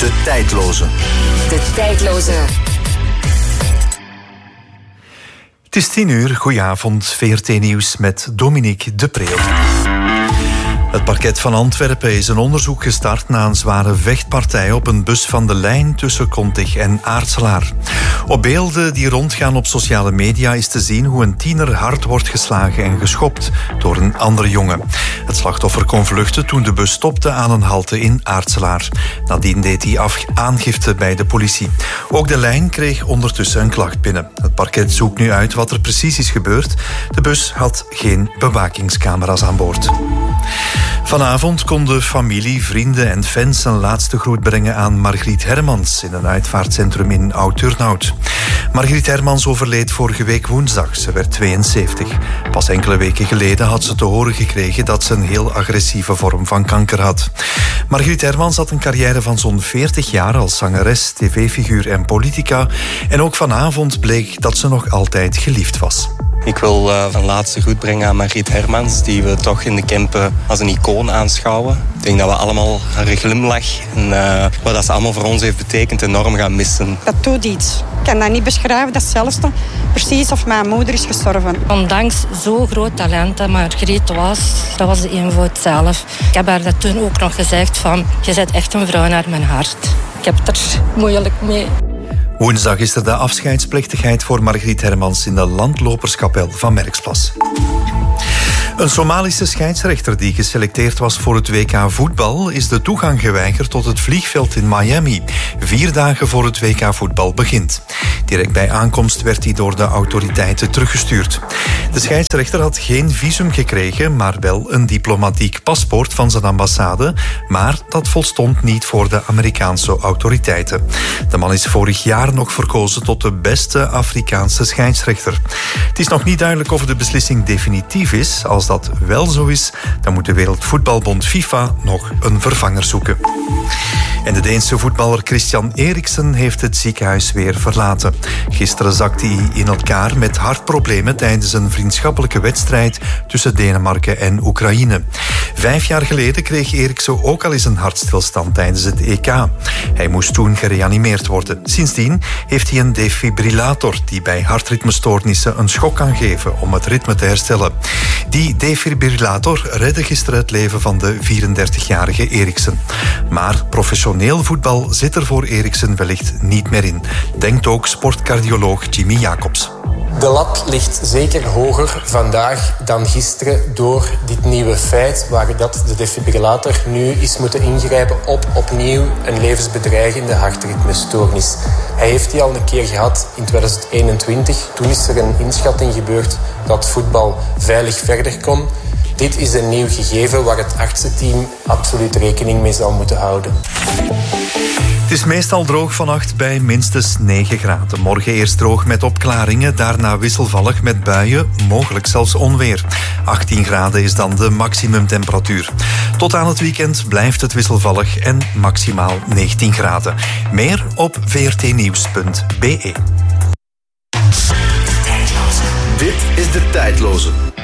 De Tijdloze. De Tijdloze. Het is 10:00, goedenavond, VRT Nieuws met Dominique de Preel. Het parket van Antwerpen is een onderzoek gestart na een zware vechtpartij op een bus van de lijn tussen Kontig en Aartselaar. Op beelden die rondgaan op sociale media is te zien hoe een tiener hard wordt geslagen en geschopt door een andere jongen. Het slachtoffer kon vluchten toen de bus stopte aan een halte in Aartselaar. Nadien deed hij aangifte bij de politie. Ook de lijn kreeg ondertussen een klacht binnen. Het parket zoekt nu uit wat er precies is gebeurd. De bus had geen bewakingscamera's aan boord. Vanavond konden familie, vrienden en fans een laatste groet brengen aan Margriet Hermans in een uitvaartcentrum in Oud-Turnhout. Margriet Hermans overleed vorige week woensdag. Ze werd 72. Pas enkele weken geleden had ze te horen gekregen dat ze een heel agressieve vorm van kanker had. Margriet Hermans had een carrière van zo'n 40 jaar als zangeres, tv-figuur en politica. En ook vanavond bleek dat ze nog altijd geliefd was. Ik wil een laatste groet brengen aan Margriet Hermans, die we toch in de Kempen als een icoon aanschouwen. Ik denk dat we allemaal haar glimlach en wat dat ze allemaal voor ons heeft betekend enorm gaan missen. Dat doet iets. Ik kan dat niet beschrijven. Dat is zelfs precies of mijn moeder is gestorven. Ondanks zo'n groot talent dat Margriet was, dat was de eenvoud zelf. Ik heb haar dat toen ook nog gezegd van, je bent echt een vrouw naar mijn hart. Ik heb het er moeilijk mee. Woensdag is er de afscheidsplechtigheid voor Margriet Hermans in de landloperskapel van Merksplas. Een Somalische scheidsrechter die geselecteerd was voor het WK voetbal is de toegang geweigerd tot het vliegveld in Miami, 4 dagen voor het WK voetbal begint. Direct bij aankomst werd hij door de autoriteiten teruggestuurd. De scheidsrechter had geen visum gekregen, maar wel een diplomatiek paspoort van zijn ambassade, maar dat volstond niet voor de Amerikaanse autoriteiten. De man is vorig jaar nog verkozen tot de beste Afrikaanse scheidsrechter. Het is nog niet duidelijk of de beslissing definitief is. Als dat wel zo is, dan moet de Wereldvoetbalbond FIFA nog een vervanger zoeken. En de Deense voetballer Christian Eriksen heeft het ziekenhuis weer verlaten. Gisteren zakte hij in elkaar met hartproblemen tijdens een vriendschappelijke wedstrijd tussen Denemarken en Oekraïne. 5 jaar geleden kreeg Eriksen ook al eens een hartstilstand tijdens het EK. Hij moest toen gereanimeerd worden. Sindsdien heeft hij een defibrillator die bij hartritmestoornissen een schok kan geven om het ritme te herstellen. Die defibrillator redde gisteren het leven van de 34-jarige Eriksen. Maar professioneel voetbal zit er voor Eriksen wellicht niet meer in, denkt ook sportcardioloog Jimmy Jacobs. De lat ligt zeker hoger vandaag dan gisteren door dit nieuwe feit waar dat de defibrillator nu is moeten ingrijpen op opnieuw een levensbedreigende hartritmestoornis. Hij heeft die al een keer gehad in 2021. Toen is er een inschatting gebeurd dat voetbal veilig verder kon. Dit is een nieuw gegeven waar het artsenteam absoluut rekening mee zal moeten houden. Het is meestal droog vannacht bij minstens 9 graden. Morgen eerst droog met opklaringen, daarna wisselvallig met buien, mogelijk zelfs onweer. 18 graden is dan de maximumtemperatuur. Tot aan het weekend blijft het wisselvallig en maximaal 19 graden. Meer op vrtnieuws.be. Dit is De Tijdloze.